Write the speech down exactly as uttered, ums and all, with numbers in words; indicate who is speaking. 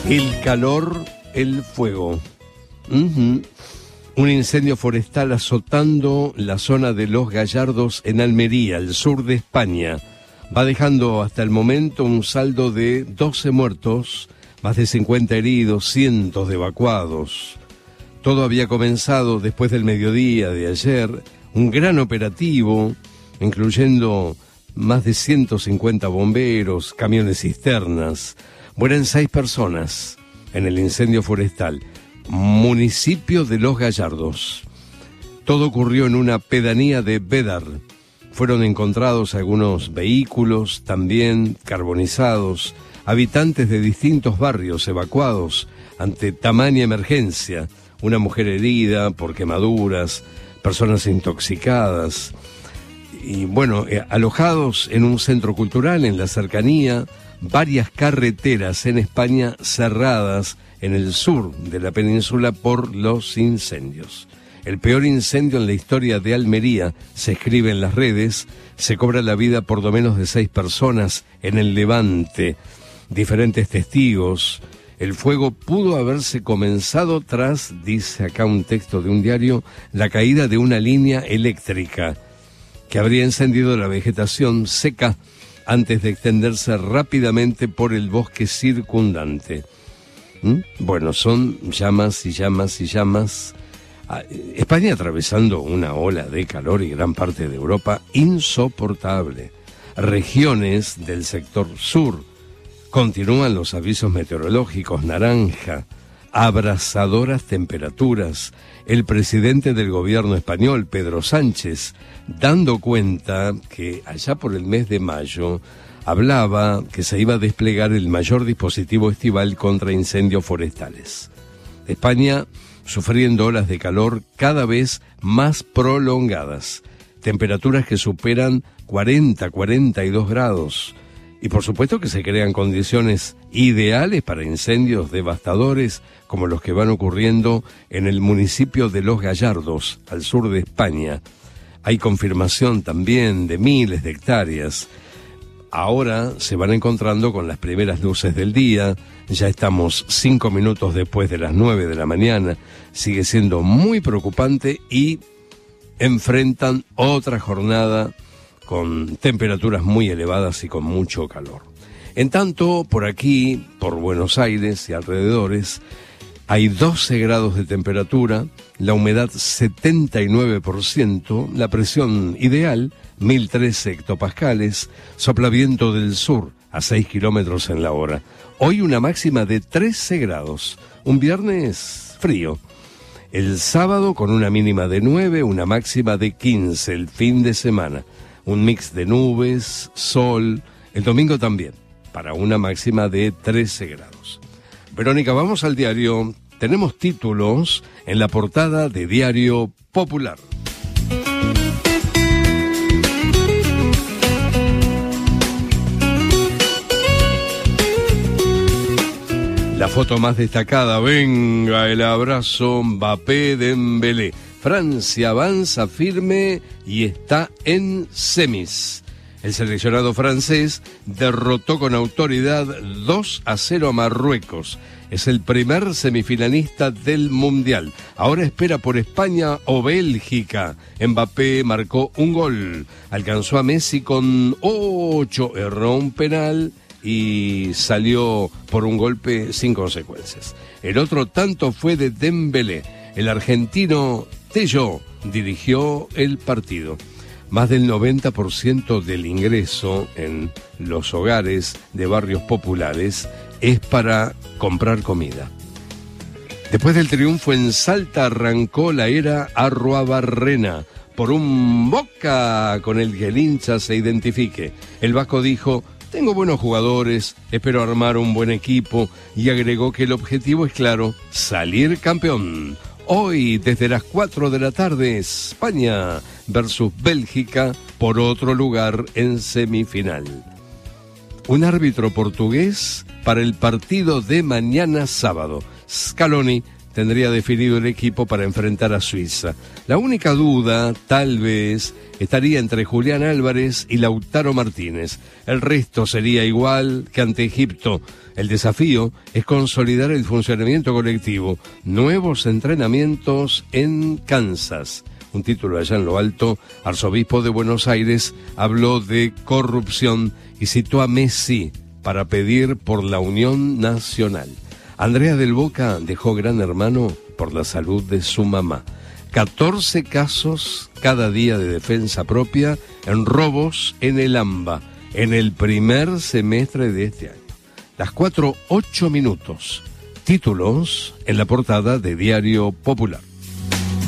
Speaker 1: El calor, el fuego. Uh-huh. Un incendio forestal azotando la zona de Los Gallardos en Almería, al sur de España. Va dejando hasta el momento un saldo de doce muertos, más de cincuenta heridos, cientos de evacuados. Todo había comenzado después del mediodía de ayer, un gran operativo, incluyendo más de ciento cincuenta bomberos, camiones cisternas. Mueren seis personas en el incendio forestal, municipio de Los Gallardos. Todo ocurrió en una pedanía de Bédar. Fueron encontrados algunos vehículos, también carbonizados, habitantes de distintos barrios evacuados ante tamaña emergencia, una mujer herida por quemaduras, personas intoxicadas, y bueno, eh, alojados en un centro cultural en la cercanía, varias carreteras en España cerradas en el sur de la península por los incendios. El peor incendio en la historia de Almería, se escribe en las redes, se cobra la vida por lo menos de seis personas en el Levante. Diferentes testigos. El fuego pudo haberse comenzado tras, dice acá un texto de un diario, la caída de una línea eléctrica que habría encendido la vegetación seca antes de extenderse rápidamente por el bosque circundante. ¿Mm? Bueno, son llamas y llamas y llamas. España atravesando una ola de calor y gran parte de Europa insoportable. Regiones del sector sur continúan los avisos meteorológicos naranja, abrasadoras temperaturas. El presidente del gobierno español, Pedro Sánchez, dando cuenta que allá por el mes de mayo hablaba que se iba a desplegar el mayor dispositivo estival contra incendios forestales. España sufriendo olas de calor cada vez más prolongadas, temperaturas que superan cuarenta, cuarenta y dos grados, y por supuesto que se crean condiciones ideales para incendios devastadores como los que van ocurriendo en el municipio de Los Gallardos, al sur de España. Hay confirmación también de miles de hectáreas. Ahora se van encontrando con las primeras luces del día, ya estamos cinco minutos después de las nueve de la mañana, sigue siendo muy preocupante y enfrentan otra jornada con temperaturas muy elevadas y con mucho calor. En tanto, por aquí, por Buenos Aires y alrededores, hay doce grados de temperatura, la humedad setenta y nueve por ciento, la presión ideal mil trece hectopascales, sopla viento del sur a seis kilómetros en la hora. Hoy una máxima de trece grados, un viernes frío. El sábado con una mínima de nueve, una máxima de quince, el fin de semana. Un mix de nubes, sol, el domingo también, para una máxima de trece grados. Verónica, vamos al diario. Tenemos títulos en la portada de Diario Popular. La foto más destacada, venga el abrazo, Mbappé, Dembélé. Francia avanza firme y está en semis. El seleccionado francés derrotó con autoridad dos a cero a Marruecos. Es el primer semifinalista del Mundial. Ahora espera por España o Bélgica. Mbappé marcó un gol. Alcanzó a Messi con ocho, erró un penal y salió por un golpe sin consecuencias. El otro tanto fue de Dembélé. El argentino Tello dirigió el partido. Más del noventa por ciento del ingreso en los hogares de barrios populares es para comprar comida. Después del triunfo en Salta arrancó la era arruabarrena por un Boca con el que el hincha se identifique. El vasco dijo: tengo buenos jugadores, espero armar un buen equipo, y agregó que el objetivo es claro, salir campeón. Hoy, desde las cuatro de la tarde, España versus Bélgica por otro lugar en semifinal. Un árbitro portugués para el partido de mañana sábado. Scaloni tendría definido el equipo para enfrentar a Suiza. La única duda, tal vez, estaría entre Julián Álvarez y Lautaro Martínez. El resto sería igual que ante Egipto. El desafío es consolidar el funcionamiento colectivo. Nuevos entrenamientos en Kansas. Un título allá en lo alto. Arzobispo de Buenos Aires habló de corrupción y citó a Messi para pedir por la unión nacional. Andrea del Boca dejó Gran Hermano por la salud de su mamá. catorce casos cada día de defensa propia en robos en el AMBA en el primer semestre de este año. Las cuatro, ocho minutos. Títulos en la portada de Diario Popular.